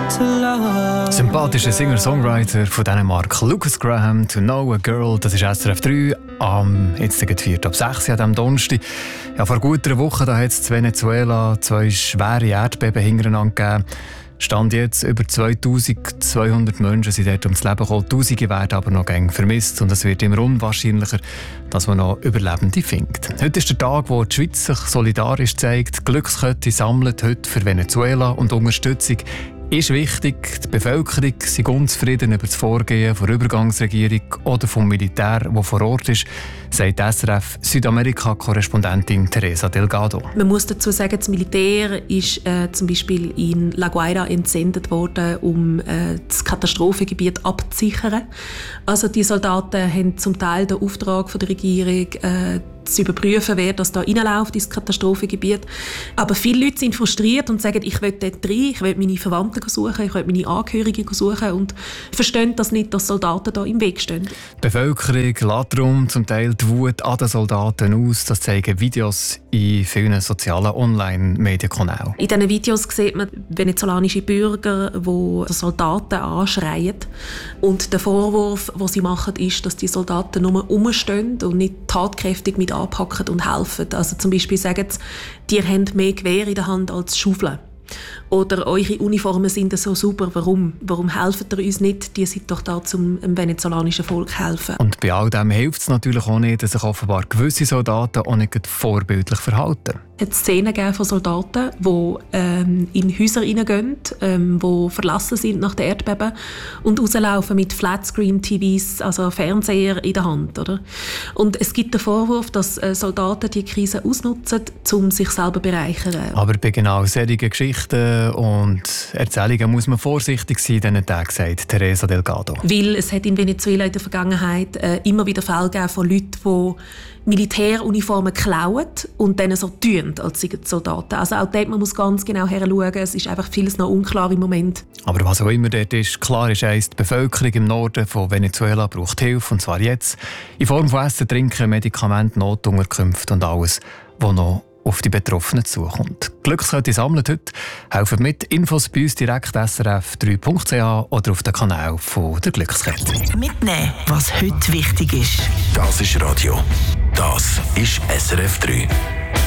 Sympathischer Singer-Songwriter von Dänemark, Lucas Graham, «To Know a Girl», das ist SRF 3, jetzt geht 4 ab 6 an diesem Donnerstag. Ja, vor gut einer Woche hat es in Venezuela 2 schwere Erdbeben hintereinander gegeben. Stand jetzt über 2200 Menschen sind dort ums Leben gekommen. Tausende werden aber noch gäng vermisst und es wird immer unwahrscheinlicher, dass man noch Überlebende findet. Heute ist der Tag, wo die Schweiz sich solidarisch zeigt. Glückskette sammelt heute für Venezuela und Unterstützung ist wichtig. Die Bevölkerung ist unzufrieden über das Vorgehen der Übergangsregierung oder vom Militär, das vor Ort ist, sagt SRF Südamerika-Korrespondentin Teresa Delgado. Man muss dazu sagen, das Militär ist zum Beispiel in La Guaira entsendet worden, um das Katastrophengebiet abzusichern. Also die Soldaten haben zum Teil den Auftrag von der Regierung, zu überprüfen, wer das da reinläuft ins Katastrophengebiet. Aber viele Leute sind frustriert und sagen, ich will dort rein, ich will meine Verwandten suchen, ich will meine Angehörigen suchen und verstehen das nicht, dass Soldaten da im Weg stehen. Die Bevölkerung lässt darum zum Teil die Wut an den Soldaten aus. Das zeigen Videos in vielen sozialen Online-Medienkanälen. In diesen Videos sieht man venezolanische Bürger, die Soldaten anschreien. Und der Vorwurf, den sie machen, ist, dass die Soldaten nur rumstehen und nicht tatkräftig mit anpacken und helfen. Also zum Beispiel sagen sie, die haben mehr Gewehr in der Hand als Schaufeln. Oder eure Uniformen sind so super, warum helfen ihr uns nicht? Die sind doch da, um dem venezolanischen Volk zu helfen. Und bei all dem hilft es natürlich auch nicht, dass sich offenbar gewisse Soldaten auch nicht vorbildlich verhalten. Es hat Szenen von Soldaten, die in Häuser hineingehen, die verlassen sind nach dem Erdbeben und rauslaufen mit Flatscreen-TVs, also Fernseher in der Hand. Oder? Und es gibt den Vorwurf, dass Soldaten die Krise ausnutzen, um sich selber zu bereichern. Aber bei genau solchen Geschichten und Erzählungen muss man vorsichtig sein, diesen Tag, sagt Teresa Delgado. Weil es hat in Venezuela in der Vergangenheit immer wieder Fälle gegeben von Leuten, die Militäruniformen klauen und dann so tun, als seien Soldaten. Also auch dort man muss ganz genau hinschauen. Es ist einfach vieles noch unklar im Moment. Aber was auch immer dort ist, klar ist eins, die Bevölkerung im Norden von Venezuela braucht Hilfe, und zwar jetzt. In Form von Essen, Trinken, Medikamenten, Notunterkünfte und alles, was noch auf die Betroffenen zukommt. Glückskette sammelt heute. Helfen mit. Infos bei uns direkt srf3.ch oder auf den Kanal von der Glückskette. Mitnehmen, was heute wichtig ist. Das ist Radio. Das ist SRF 3.